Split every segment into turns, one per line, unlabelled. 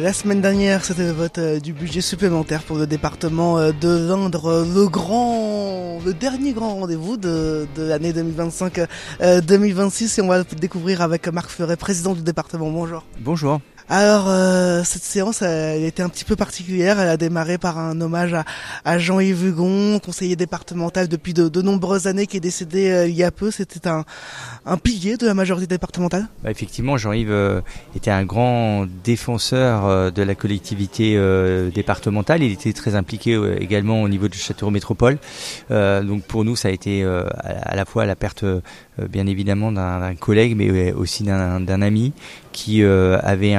La semaine dernière, c'était le vote du budget supplémentaire pour le département de l'Indre, le dernier grand rendez-vous de l'année 2025-2026, et on va le découvrir avec Marc Fleuret, président du département. Bonjour.
Bonjour.
Alors, cette séance, elle était un petit peu particulière. Elle a démarré par un hommage à Jean-Yves Hugon, conseiller départemental depuis de nombreuses années, qui est décédé il y a peu. C'était un pilier de la majorité départementale.
Effectivement, Jean-Yves était un grand défenseur de la collectivité départementale. Il était très impliqué également au niveau du Châteauroux Métropole. Donc pour nous, ça a été à la fois la perte, bien évidemment, d'un collègue, mais aussi d'un ami qui avait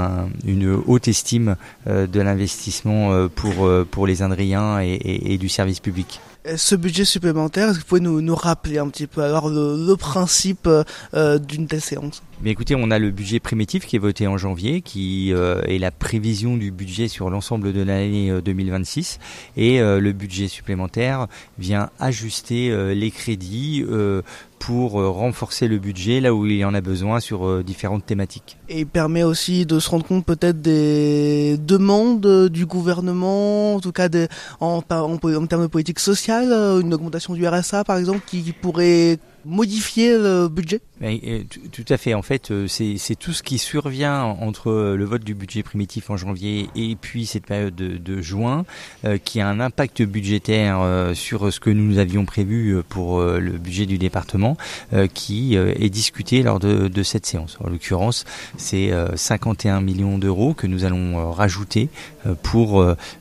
une haute estime de l'investissement pour les Indriens et du service public.
Ce budget supplémentaire, est-ce que vous pouvez nous rappeler un petit peu alors le principe d'une telle séance ?
Mais écoutez, on a le budget primitif qui est voté en janvier, qui est la prévision du budget sur l'ensemble de l'année 2026, et le budget supplémentaire vient ajuster les crédits pour renforcer le budget là où il y en a besoin sur différentes thématiques.
Et il permet aussi de se rendre compte peut-être des demandes du gouvernement, en tout cas en termes de politique sociale, une augmentation du RSA par exemple qui pourrait modifier le budget ?
Tout à fait. En fait, c'est tout ce qui survient entre le vote du budget primitif en janvier et puis cette période de juin qui a un impact budgétaire sur ce que nous avions prévu pour le budget du département qui est discuté lors de cette séance. En l'occurrence, c'est 51 millions d'euros que nous allons rajouter pour,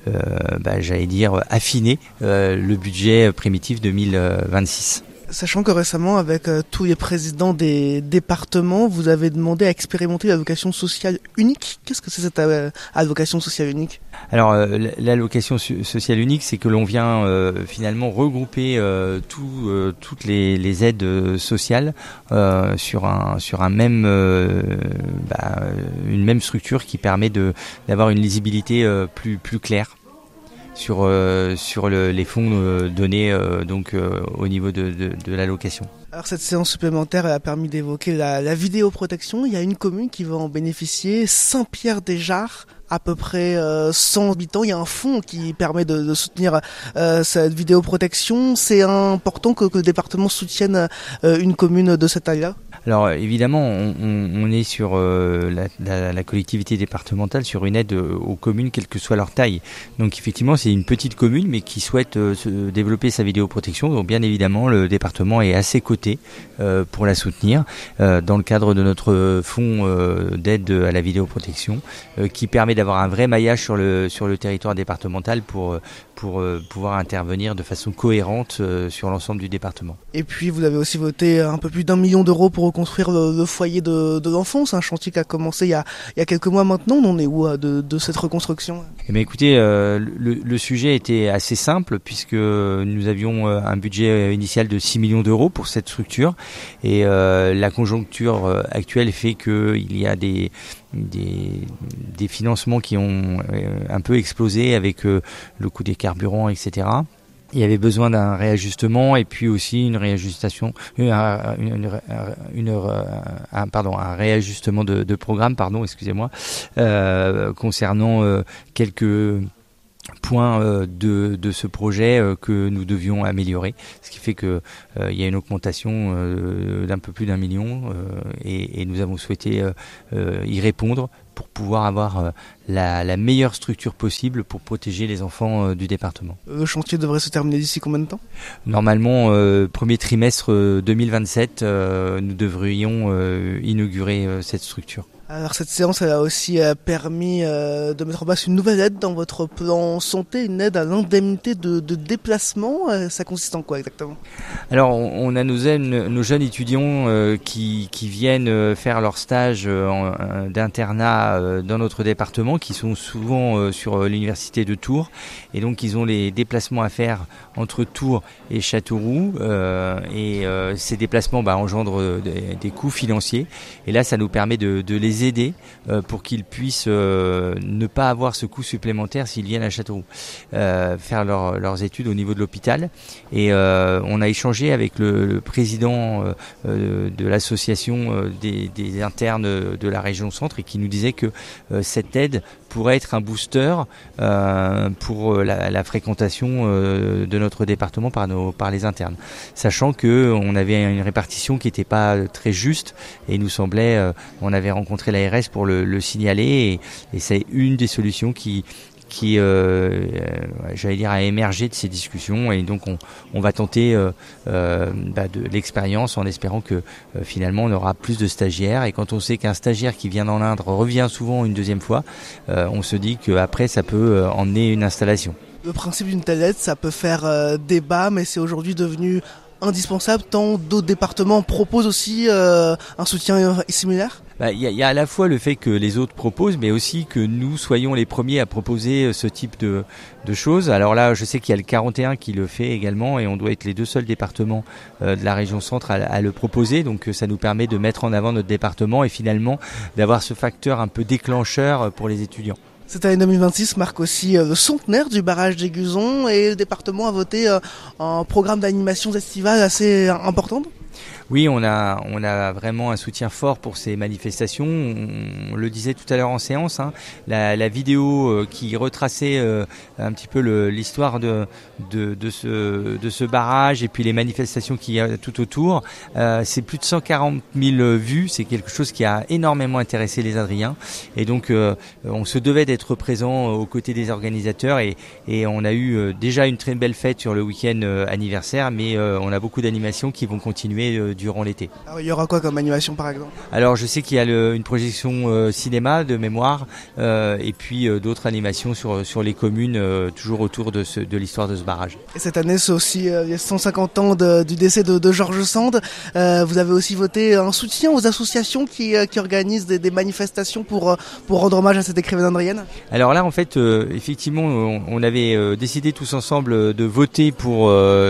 j'allais dire, affiner le budget primitif 2026.
Sachant que récemment, avec tous les présidents des départements, vous avez demandé à expérimenter l'allocation sociale unique. Qu'est-ce que c'est cette allocation sociale unique ? Alors,
l'allocation sociale unique, c'est que l'on vient finalement regrouper toutes les aides sociales sur un même une même structure qui permet d'avoir une lisibilité plus claire sur les fonds donnés au niveau de l'allocation.
Alors cette séance supplémentaire a permis d'évoquer la vidéoprotection. Il y a une commune qui va en bénéficier, Saint-Pierre-des-Jarres, à peu près 100 habitants. Il y a un fonds qui permet de soutenir cette vidéoprotection. C'est important que le département soutienne une commune de cette taille-là.
Alors évidemment, on est sur la collectivité départementale, sur une aide aux communes, quelle que soit leur taille. Donc effectivement, c'est une petite commune, mais qui souhaite développer sa vidéoprotection. Donc bien évidemment, le département est à ses côtés pour la soutenir dans le cadre de notre fonds d'aide à la vidéoprotection qui permet d'avoir un vrai maillage sur le territoire départemental pour pouvoir intervenir de façon cohérente sur l'ensemble du département.
Et puis vous avez aussi voté un peu plus d'1 million d'euros pour reconstruire le foyer de l'enfant. C'est un chantier qui a commencé il y a quelques mois maintenant. On en est où de cette reconstruction ?
Eh bien, écoutez, le sujet était assez simple puisque nous avions un budget initial de 6 millions d'euros pour cette structure et la conjoncture actuelle fait qu'il y a des financements qui ont un peu explosé avec le coût des carburants, etc. Il y avait besoin d'un réajustement et puis aussi un réajustement de programme, excusez-moi, concernant quelques points de ce projet que nous devions améliorer, ce qui fait que il y a une augmentation d'un peu plus d'1 million et nous avons souhaité y répondre pour pouvoir avoir la meilleure structure possible pour protéger les enfants du département.
Le chantier devrait se terminer d'ici combien de temps ?
Normalement, premier trimestre 2027, nous devrions inaugurer cette structure.
Alors cette séance elle a aussi permis de mettre en place une nouvelle aide dans votre plan santé, une aide à l'indemnité de déplacement. Ça consiste en quoi exactement ?
Alors on a nos jeunes étudiants qui viennent faire leur stage d'internat dans notre département, qui sont souvent sur l'université de Tours, et donc ils ont les déplacements à faire entre Tours et Châteauroux, et ces déplacements engendrent des coûts financiers, et là ça nous permet de les les aider pour qu'ils puissent ne pas avoir ce coût supplémentaire s'ils viennent à Châteauroux faire leurs études au niveau de l'hôpital. Et on a échangé avec le président de l'association des internes de la région Centre et qui nous disait que cette aide pourrait être un booster pour la fréquentation de notre département par les internes, sachant que on avait une répartition qui n'était pas très juste et il nous semblait, on avait rencontré l'ARS pour le signaler et c'est une des solutions qui j'allais dire a émergé de ces discussions et donc on va tenter de l'expérience en espérant que finalement on aura plus de stagiaires et quand on sait qu'un stagiaire qui vient dans l'Indre revient souvent une deuxième fois, on se dit qu'après ça peut emmener une installation.
Le principe d'une telle aide, ça peut faire débat, mais c'est aujourd'hui devenu indispensable tant d'autres départements proposent aussi un soutien similaire.
Il y a à la fois le fait que les autres proposent, mais aussi que nous soyons les premiers à proposer ce type de choses. Alors là, je sais qu'il y a le 41 qui le fait également et on doit être les deux seuls départements de la région Centre à le proposer. Donc ça nous permet de mettre en avant notre département et finalement d'avoir ce facteur un peu déclencheur pour les étudiants.
Cette année 2026 marque aussi le centenaire du barrage des Guzons et le département a voté un programme d'animation estivale assez important.
Oui, on a vraiment un soutien fort pour ces manifestations. On le disait tout à l'heure en séance, la vidéo qui retraçait un petit peu l'histoire de ce barrage et puis les manifestations qu'il y a tout autour. C'est plus de 140 000 vues. C'est quelque chose qui a énormément intéressé les Indriens. Et donc, on se devait d'être présent aux côtés des organisateurs et on a eu déjà une très belle fête sur le week-end anniversaire, mais on a beaucoup d'animations qui vont continuer durant l'été.
Alors, il y aura quoi comme animation par exemple ?
Alors je sais qu'il y a une projection cinéma de mémoire et puis d'autres animations sur les communes toujours autour de l'histoire de ce barrage.
Et cette année c'est aussi les 150 ans du décès de Georges Sand. Vous avez aussi voté un soutien aux associations qui organisent des manifestations pour rendre hommage à cette écrivaine indrienne.
Alors là en fait effectivement on avait décidé tous ensemble de voter pour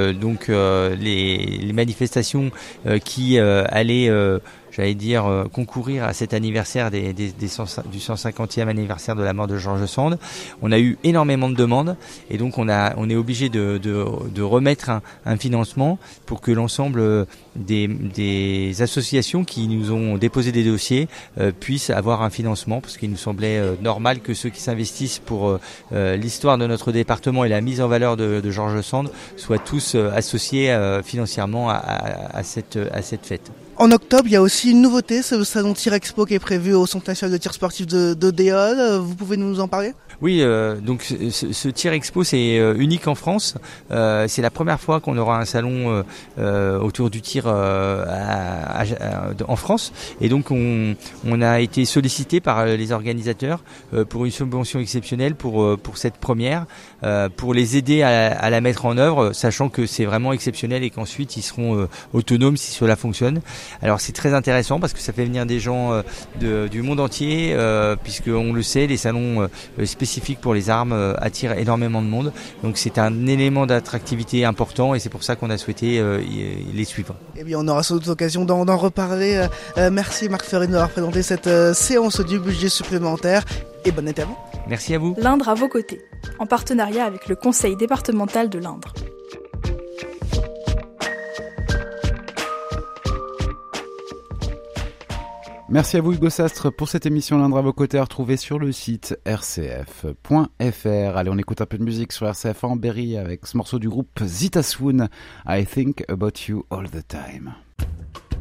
les manifestations qui allaient j'allais dire concourir à cet anniversaire du 150e anniversaire de la mort de Georges Sand. On a eu énormément de demandes et donc on est obligé de remettre un financement pour que l'ensemble des associations qui nous ont déposé des dossiers puissent avoir un financement parce qu'il nous semblait normal que ceux qui s'investissent pour l'histoire de notre département et la mise en valeur de Georges Sand soient tous associés financièrement à cette fête.
En octobre, il y a aussi une nouveauté, c'est le salon Tir Expo qui est prévu au Centre national de tir sportif de Déol. Vous pouvez nous en parler ?
Oui, donc ce Tir Expo c'est unique en France. C'est la première fois qu'on aura un salon autour du tir en France. Et donc on a été sollicité par les organisateurs pour une subvention exceptionnelle pour cette première, pour les aider à la mettre en œuvre, sachant que c'est vraiment exceptionnel et qu'ensuite ils seront autonomes si cela fonctionne. Alors c'est très intéressant parce que ça fait venir des gens du monde entier, puisque on le sait, les salons spécifiques pour les armes attirent énormément de monde. Donc c'est un élément d'attractivité important et c'est pour ça qu'on a souhaité les suivre.
Eh bien on aura sans doute l'occasion d'en reparler. Merci Marc Ferré d'avoir présenté cette séance du budget supplémentaire et bonne été à vous.
Merci à vous.
L'Indre à vos côtés, en partenariat avec le Conseil départemental de l'Indre.
Merci à vous Hugo Sastre pour cette émission L'Indre à vos côtés à retrouver sur le site rcf.fr. Allez, on écoute un peu de musique sur RCF en Berry avec ce morceau du groupe Zita Swoon, I Think About You All the Time.